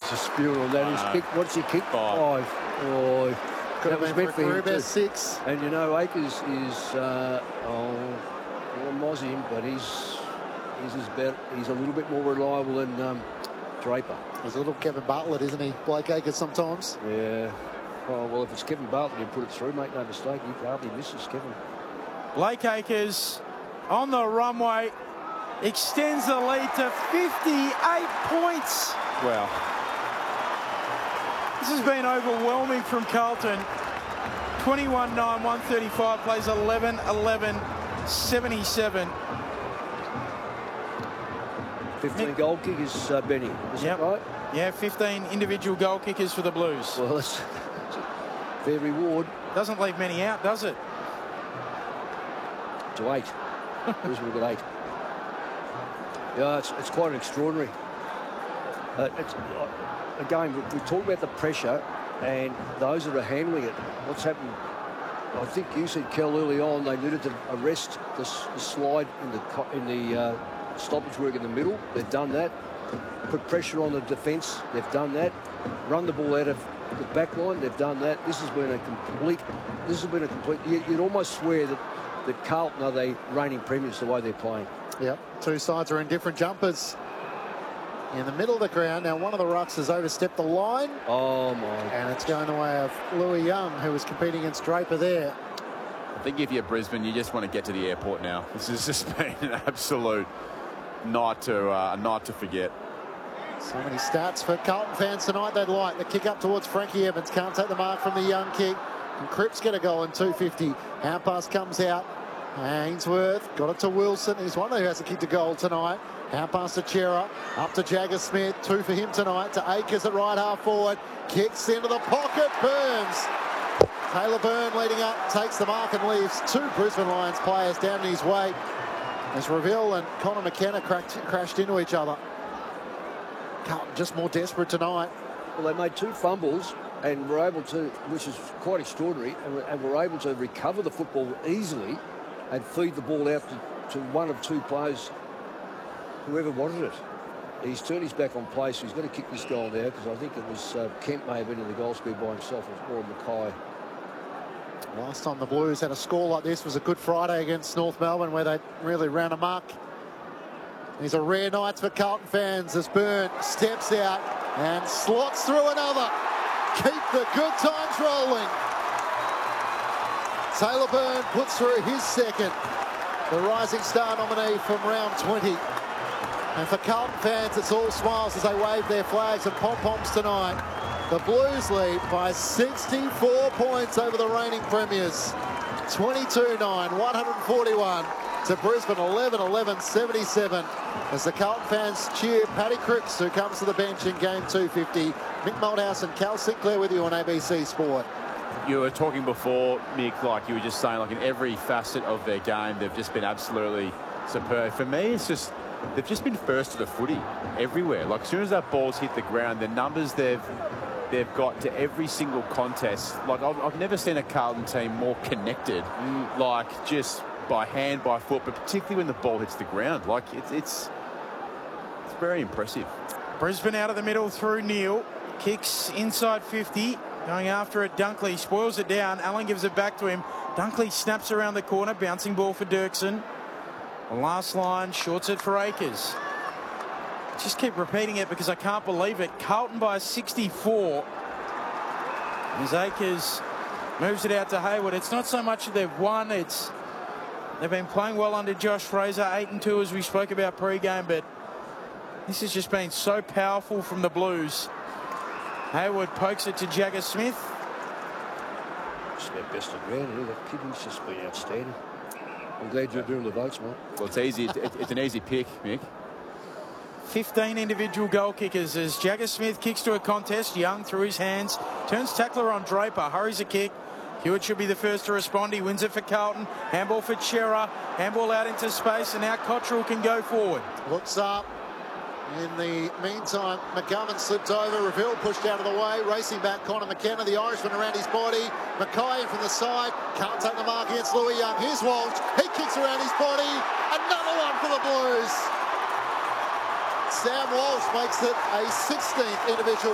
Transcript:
to spew on that. His kick, what's he kick? 5. Oh, Could have was been meant for for a him career too. best 6. And you know, Akers is, well, Moz him, but he's a little bit more reliable than Draper. He's a little Kevin Bartlett, isn't he? Blake Acres sometimes. Yeah. Oh, well, if it's Kevin Bartlett, you put it through, make no mistake. He hardly misses Kevin. Blake Acres on the runway extends the lead to 58 points. Wow. This has been overwhelming from Carlton. 21-9, 135, plays 11-11-77. 15 goal kickers, Benny. Is that right? Yeah, 15 individual goal kickers for the Blues. Well, that's their reward. Doesn't leave many out, does it? To 8. Brisbane got 8. Yeah, it's quite extraordinary. Again, we talk about the pressure and those that are handling it. What's happened? I think you said, Kel, early on they needed to arrest the slide in the stoppage work in the middle. They've done that. Put pressure on the defence. They've done that. Run the ball out of the back line. They've done that. This has been a complete. You'd almost swear that Carlton are the reigning premiers the way they're playing. Yep. Two sides are in different jumpers. In the middle of the ground. Now, one of the rucks has overstepped the line. Oh, my. And it's going the way of Louis Young, who was competing against Draper there. I think if you're Brisbane, you just want to get to the airport now. This has just been an absolute night to forget. So many stats for Carlton fans tonight they'd like. The kick up towards Frankie Evans. Can't take the mark from the Young kick. And Cripps get a goal in 250. Hand pass comes out. Ainsworth got it to Wilson. He's one who hasn't kicked a goal tonight. Hand pass to Chera. Up to Jagger Smith. 2 for him tonight. To Akers at right half forward. Kicks into the pocket. Burns. Taylor Byrne leading up. Takes the mark and leaves 2 Brisbane Lions players down in his way. As Reville and Connor McKenna crashed into each other. Carlton just more desperate tonight. Well, they made 2 fumbles and were able to, which is quite extraordinary, and were able to recover the football easily and feed the ball out to one of 2 players, whoever wanted it. He's turned his back on play, so he's got to kick this goal now, because I think it was Kemp may have been in the goal square by himself, or Mackay. Last time the Blues had a score like this was a Good Friday against North Melbourne, where they really ran amok. These are rare nights for Carlton fans as Byrne steps out and slots through another. Keep the good times rolling. Taylor Byrne puts through his second. The Rising Star nominee from round 20. And for Carlton fans, it's all smiles as they wave their flags and pom-poms tonight. The Blues lead by 64 points over the reigning premiers. 22-9, 141 to Brisbane, 11-11-77. As the Carlton fans cheer Paddy Cripps, who comes to the bench in game 250. Mick Malthouse and Cal Sinclair with you on ABC Sport. You were talking before, Mick, like you were just saying, like in every facet of their game, they've just been absolutely superb. For me, it's just, they've just been first to the footy everywhere. Like as soon as that ball's hit the ground, the numbers they've got to every single contest. Like I've never seen a Carlton team more connected, like just by hand, by foot, but particularly when the ball hits the ground. Like it's very impressive. Brisbane out of the middle through Neal. Kicks inside 50. Going after it, Dunkley spoils it down. Allen gives it back to him. Dunkley snaps around the corner. Bouncing ball for Dirksen. The last line, shorts it for Akers. Just keep repeating it because I can't believe it. Carlton by 64. As Akers moves it out to Hayward. It's not so much that they've won. It's they've been playing well under Josh Fraser. 8-2 as we spoke about pre-game, but this has just been so powerful from the Blues. Hayward pokes it to Jagger Smith. It's their best of ground here. That kicking's just been outstanding. I'm glad you're doing the votes, mate. Well, it's easy. It's an easy pick, Mick. 15 individual goal kickers as Jagger Smith kicks to a contest. Young through his hands. Turns tackler on Draper. Hurries a kick. Hewitt should be the first to respond. He wins it for Carlton. Handball for Chera. Handball out into space, and now Cottrell can go forward. Looks up. In the meantime, McGovern slipped over. Reville pushed out of the way. Racing back, Connor McKenna, the Irishman around his body. Mackay from the side. Can't take the mark against Louis Young. Here's Walsh. He kicks around his body. Another one for the Blues. Sam Walsh makes it a 16th individual